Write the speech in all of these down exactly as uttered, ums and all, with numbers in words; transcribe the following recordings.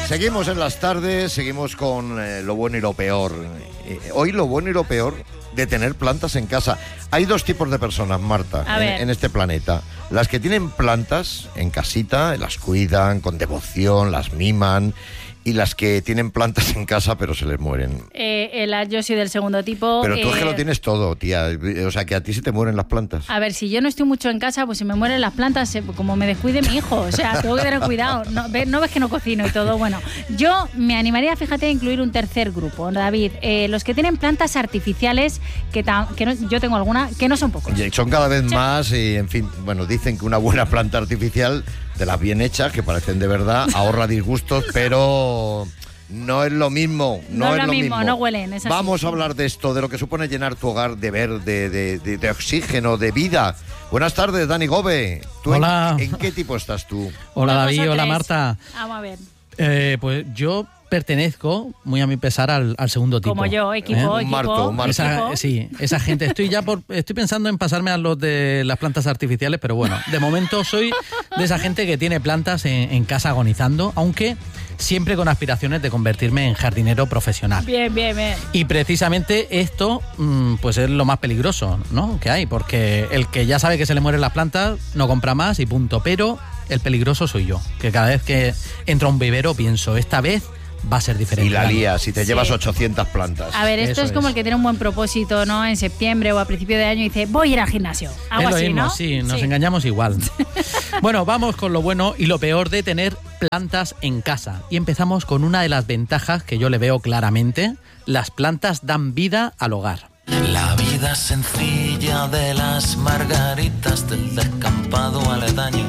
Seguimos en las tardes, seguimos con eh, lo bueno y lo peor. Eh, hoy lo bueno y lo peor de tener plantas en casa. Hay dos tipos de personas, Marta, en, en este planeta. Las que tienen plantas en casita, las cuidan con devoción, las miman, y las que tienen plantas en casa pero se les mueren. Eh, el, yo soy del segundo tipo. Pero tú eh, es que lo tienes todo, tía. O sea, que a ti se te mueren las plantas. A ver, si yo no estoy mucho en casa, pues si me mueren las plantas, como me descuide mi hijo. O sea, tengo que tener cuidado. No, ¿no ves que no cocino y todo? Bueno, yo me animaría, fíjate, a incluir un tercer grupo, David. Eh, los que tienen plantas artificiales, que, ta, que no, yo tengo alguna, que no son pocos. Y son cada vez más y, en fin, bueno, dicen que una buena planta artificial, de las bien hechas, que parecen de verdad, ahorra disgustos, pero no es lo mismo. No, no es lo lo mismo, mismo, no huelen. Es así. Vamos a hablar de esto, de lo que supone llenar tu hogar de verde, de, de, de oxígeno, de vida. Buenas tardes, Dani Gobe. ¿Tú Hola. En, ¿En qué tipo estás tú? Hola, David. Hola, Marta. Vamos a ver. Eh, pues yo pertenezco, muy a mi pesar, al, al segundo tipo. Como yo, equipo, ¿Eh? equipo. Un Marto, un Marto. Esa, sí, esa gente. Estoy ya por, estoy pensando en pasarme a los de las plantas artificiales, pero bueno, de momento soy de esa gente que tiene plantas en, en casa agonizando, aunque siempre con aspiraciones de convertirme en jardinero profesional. Bien, bien, bien. Y precisamente esto, pues es lo más peligroso, ¿no?, que hay, porque el que ya sabe que se le mueren las plantas no compra más y punto. Pero el peligroso soy yo, que cada vez que entro a un vivero pienso, esta vez va a ser diferente. Y la lías, si te Sí. llevas ochocientas plantas. A ver, esto Eso es como es. el que tiene un buen propósito, ¿no? En septiembre o a principio de año y dice, voy a ir al gimnasio. Algo Es lo así, mismo, ¿no? sí, nos Sí. engañamos igual. Bueno, vamos con lo bueno y lo peor de tener plantas en casa. Y empezamos con una de las ventajas que yo le veo claramente. Las plantas dan vida al hogar. La vida sencilla de las margaritas del descampado aledaño.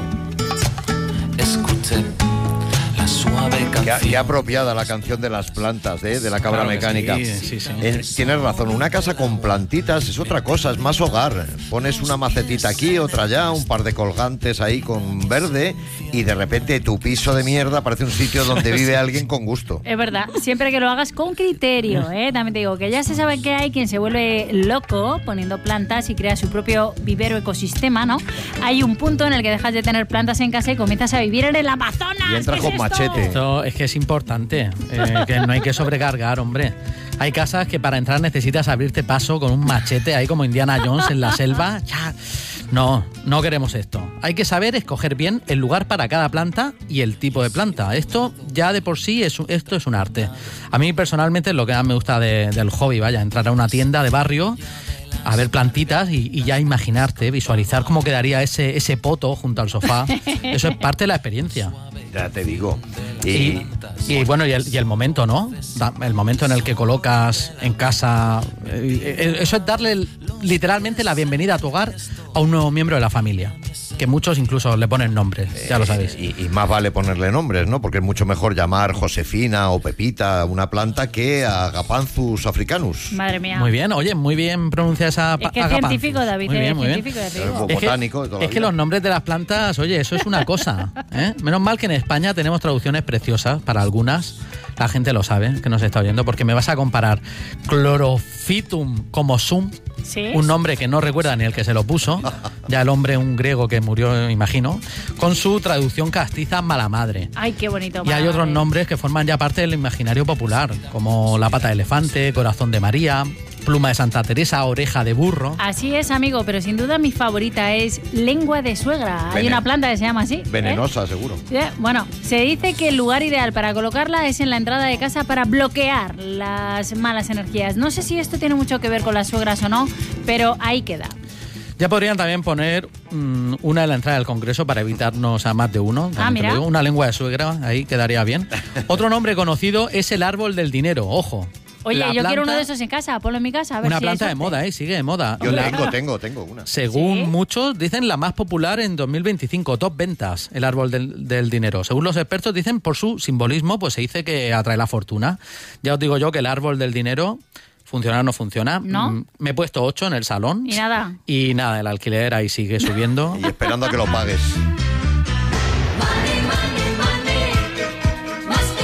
Escuché la suave Qué, canción. qué apropiada la canción de las plantas, ¿eh? De la cabra Claro que mecánica. sí, sí, sí. Eh, tienes razón, una casa con plantitas es otra cosa, es más hogar. Pones una macetita aquí, otra allá, un par de colgantes ahí con verde y de repente tu piso de mierda parece un sitio donde vive alguien con gusto. Es verdad, siempre que lo hagas con criterio, ¿eh? También te digo que ya se sabe que hay quien se vuelve loco poniendo plantas y crea su propio vivero ecosistema, ¿no? Hay un punto en el que dejas de tener plantas en casa y comienzas a vivir en el Amazonas. Y entras ¿Qué es con esto? machete. Esto es que es importante, eh, que no hay que sobrecargar, hombre. Hay casas que para entrar necesitas abrirte paso con un machete ahí como Indiana Jones en la selva. Ya. No, no queremos esto. Hay que saber escoger bien el lugar para cada planta y el tipo de planta. Esto ya de por sí es, esto es un arte. A mí personalmente es lo que más me gusta de, del hobby, vaya, entrar a una tienda de barrio, a ver plantitas y, y ya imaginarte, visualizar cómo quedaría ese, ese poto junto al sofá. Eso es parte de la experiencia. Ya te digo. Y, Y, y bueno, y el, y el momento, ¿no? Da- El momento en el que colocas en casa... eh, Eso es darle literalmente la bienvenida a tu hogar a un nuevo miembro de la familia. Que muchos incluso le ponen nombres, ya lo sabéis. y, y más vale ponerle nombres, ¿no? Porque es mucho mejor llamar Josefina o Pepita a una planta que a Agapanthus africanus. Madre mía. Muy bien, oye, muy bien pronuncia esa... Es que es agapanthus. científico, David, Muy es bien, muy bien. científico, ya te Es digo. bo- botánico de toda la Es que vida. los nombres de las plantas, oye, eso es una cosa, ¿eh? Menos mal que en España tenemos traducciones preciosas para algunas. La gente lo sabe, que nos está oyendo, porque me vas a comparar Chlorophytum como sum, ¿Sí? un nombre que no recuerda ni el que se lo puso, ya el hombre, un griego que murió, imagino, con su traducción castiza mala madre. Ay, qué bonito. Y hay madre. otros nombres que forman ya parte del imaginario popular, como la pata de elefante, corazón de María, pluma de Santa Teresa, oreja de burro. Así es, amigo, pero sin duda mi favorita es lengua de suegra. Hay Venen- una planta que se llama así. ¿eh? Venenosa, seguro. Eh, Bueno, se dice que el lugar ideal para colocarla es en la entrada de casa para bloquear las malas energías. No sé si esto tiene mucho que ver con las suegras o no, pero ahí queda. Ya podrían también poner mmm, una en la entrada del Congreso para evitarnos a más de uno. también Ah, te mira. lo digo. Una lengua de suegra, ahí quedaría bien. Otro nombre conocido es el árbol del dinero, ojo. Oye, La yo quiero planta- uno de esos en casa, ponlo en mi casa. A ver Una si hay planta de suerte. moda, ¿eh? Sigue de moda. Yo La- tengo, tengo, tengo una. Según ¿Sí? muchos, dicen la más popular en dos mil veinticinco, top ventas, el árbol del, del dinero. Según los expertos dicen, por su simbolismo, pues se dice que atrae la fortuna. Ya os digo yo que el árbol del dinero, funciona o no funciona. ¿No? Mm, Me he puesto ocho en el salón. Y nada. Y nada, el alquiler ahí sigue subiendo. Y esperando a que lo pagues.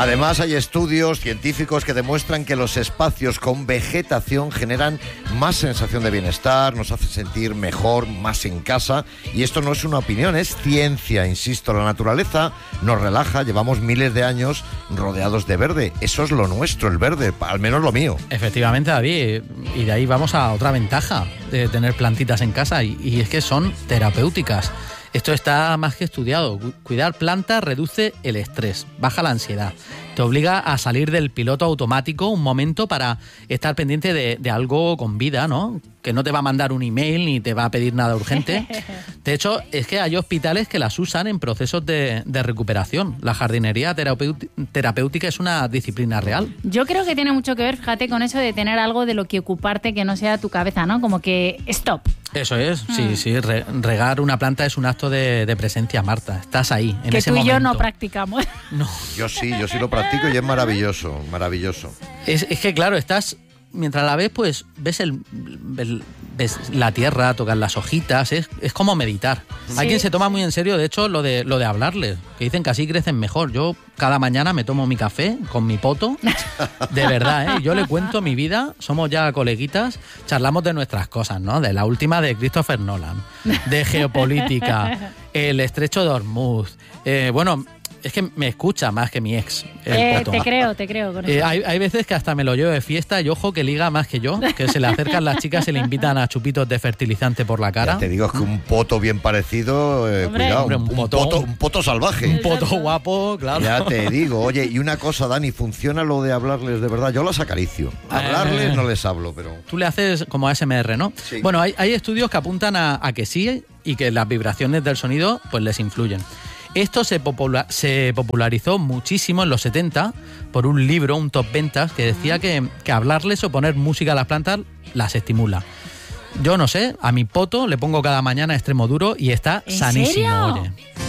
Además, hay estudios científicos que demuestran que los espacios con vegetación generan más sensación de bienestar, nos hace sentir mejor, más en casa. Y esto no es una opinión, es ciencia. Insisto, la naturaleza nos relaja, llevamos miles de años rodeados de verde. Eso es lo nuestro, el verde, al menos lo mío. Efectivamente, David, y de ahí vamos a otra ventaja de tener plantitas en casa, y, y es que son terapéuticas. Esto está más que estudiado. Cuidar plantas reduce el estrés, baja la ansiedad, te obliga a salir del piloto automático un momento para estar pendiente de, de algo con vida, ¿no? Que no te va a mandar un email ni te va a pedir nada urgente. De hecho, es que hay hospitales que las usan en procesos de, de recuperación. La jardinería terapéutica es una disciplina real. Yo creo que tiene mucho que ver, fíjate, con eso de tener algo de lo que ocuparte que no sea tu cabeza, ¿no? Como que stop. Eso es, sí, mm. sí. Re, regar una planta es un acto de, de presencia, Marta. Estás ahí, en que ese momento. Que tú y yo no practicamos. No. Yo sí, yo sí lo practico y es maravilloso, maravilloso. Es, es que, claro, estás... Mientras la ves, pues ves el, el ves la tierra, tocas las hojitas, es, es como meditar. Sí. Hay quien se toma muy en serio, de hecho, lo de lo de hablarles, que dicen que así crecen mejor. Yo cada mañana me tomo mi café con mi poto, de verdad, ¿eh? Yo le cuento mi vida, somos ya coleguitas, charlamos de nuestras cosas, ¿no? De la última de Christopher Nolan, de geopolítica, el estrecho de Hormuz, eh, bueno... Es que me escucha más que mi ex, el eh, poto. Te creo, te creo. Con eh, eso. hay, hay veces que hasta me lo llevo de fiesta y ojo que liga más que yo, que se le acercan las chicas y le invitan a chupitos de fertilizante por la cara. Ya te digo, es que un poto bien parecido, eh, Hombre. cuidado, Hombre, un, un un, poto, poto, un poto salvaje. Un poto guapo, claro. Ya te digo, oye, y una cosa, Dani, ¿funciona lo de hablarles de verdad? Yo las acaricio. Hablarles eh, no les hablo, pero... Tú le haces como A S M R, ¿no? Sí. Bueno, hay, hay estudios que apuntan a, a que sí y que las vibraciones del sonido pues les influyen. Esto se, popula- se popularizó muchísimo en los setenta por un libro, un top ventas, que decía que, que hablarles o poner música a las plantas las estimula. Yo no sé, a mi poto le pongo cada mañana extremo duro y está ¿En sanísimo, serio? oye.